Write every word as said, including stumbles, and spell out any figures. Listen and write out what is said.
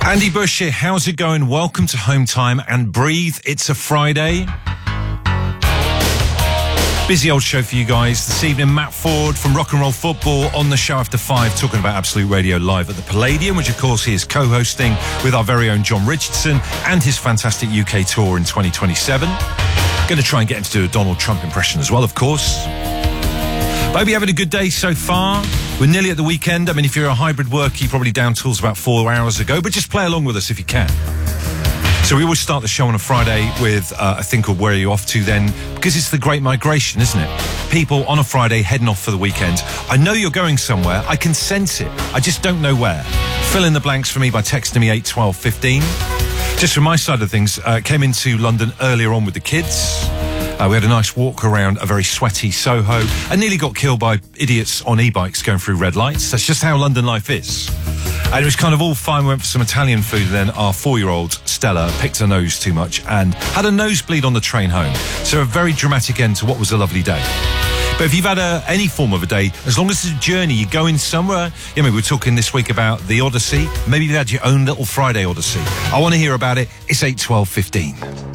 Andy Bush here. How's it going? Welcome to Home Time and Breathe. It's a Friday. Busy old show for you guys. This evening, Matt Ford from Rock and Roll Football on the show after five, talking about Absolute Radio live at the Palladium, which of course he is co-hosting with our very own John Richardson and his fantastic U K tour in twenty twenty-seven. Going to try and get him to do a Donald Trump impression as well, of course. But hope you're having a good day so far. We're nearly at the weekend. I mean, if you're a hybrid worker, you're probably down tools about four hours ago, but just play along with us if you can. So we always start the show on a Friday with uh, a thing called Where Are You Off To Then? Because it's the Great Migration, isn't it? People on a Friday heading off for the weekend. I know you're going somewhere. I can sense it. I just don't know where. Fill in the blanks for me by texting me eight twelve fifteen. Just from my side of things, uh, came into London earlier on with the kids. Uh, we had a nice walk around a very sweaty Soho and nearly got killed by idiots on e-bikes going through red lights. That's just how London life is. And it was kind of all fine. We went for some Italian food, and then our four-year-old Stella picked her nose too much and had a nosebleed on the train home. So a very dramatic end to what was a lovely day. But if you've had a, any form of a day, as long as it's a journey, you're going somewhere. Yeah, maybe we're talking this week about the Odyssey. Maybe you've had your own little Friday Odyssey. I want to hear about it. It's eight twelve fifteen.